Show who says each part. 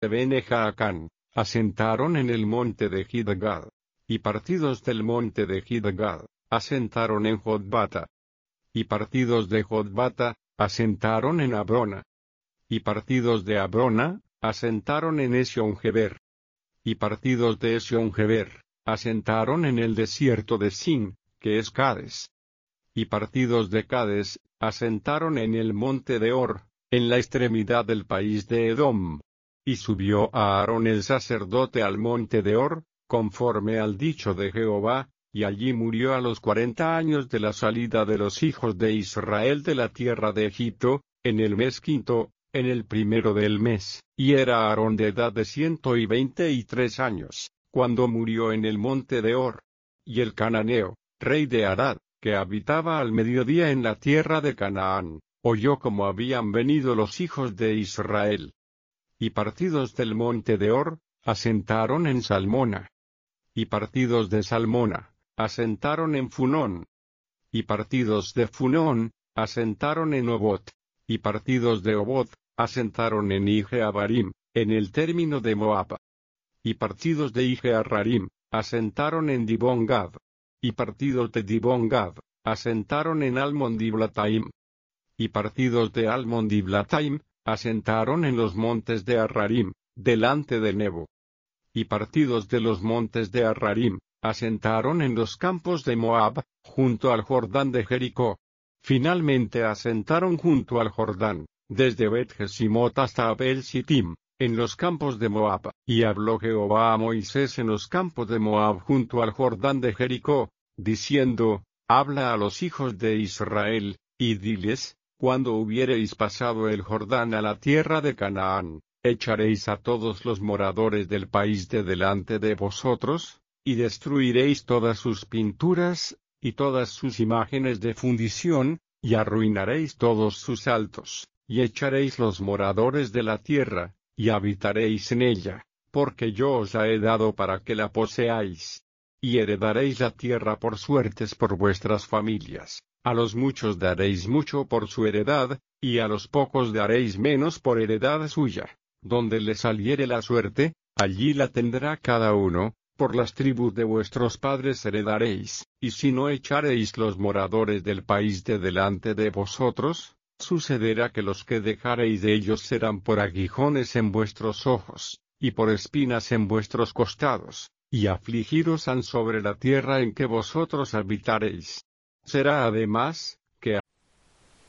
Speaker 1: de Bene Jaacán, asentaron en el monte de Gidgad, y partidos del monte de Gidgad, asentaron en Jotbata, y partidos de Jotbata, asentaron en Abrona, y partidos de Abrona, asentaron en Esion-Geber, y partidos de Esion-Geber, asentaron en el desierto de Sin, que es Cades, y partidos de Cades, asentaron en el monte de Or, en la extremidad del país de Edom. Y subió a Aarón el sacerdote al monte de Or, conforme al dicho de Jehová, y allí murió a los 40 años de la salida de los hijos de Israel de la tierra de Egipto, en el mes quinto, en el primero del mes, y era Aarón de edad de 123 años, cuando murió en el monte de Or. Y el cananeo, rey de Arad, que habitaba al mediodía en la tierra de Canaán, oyó cómo habían venido los hijos de Israel. Y partidos del monte de Or, asentaron en Salmona. Y partidos de Salmona, asentaron en Funón. Y partidos de Funón, asentaron en Obot. Y partidos de Obot, asentaron en Ije-Abarim, en el término de Moab. Y partidos de Ije-Abarim, asentaron en Dibón-Gad. Y partidos de Dibón-Gad, asentaron en Almon-Diblataim. Y partidos de Almon-Diblataim, asentaron en los montes de Arrarim, delante de Nebo. Y partidos de los montes de Arrarim, asentaron en los campos de Moab, junto al Jordán de Jericó. Finalmente asentaron junto al Jordán, desde Bet-Jesimot hasta Abel-Sittim, en los campos de Moab. Y habló Jehová a Moisés en los campos de Moab junto al Jordán de Jericó, diciendo, habla a los hijos de Israel, y diles, cuando hubiereis pasado el Jordán a la tierra de Canaán, echaréis a todos los moradores del país de delante de vosotros, y destruiréis todas sus pinturas, y todas sus imágenes de fundición, y arruinaréis todos sus altos, y echaréis los moradores de la tierra, y habitaréis en ella, porque yo os la he dado para que la poseáis. Y heredaréis la tierra por suertes por vuestras familias. A los muchos daréis mucho por su heredad, y a los pocos daréis menos por heredad suya. Donde le saliere la suerte, allí la tendrá cada uno, por las tribus de vuestros padres heredaréis. Y si no echaréis los moradores del país de delante de vosotros, sucederá que los que dejaréis de ellos serán por aguijones en vuestros ojos, y por espinas en vuestros costados, y afligiros han sobre la tierra en que vosotros habitaréis. Será además,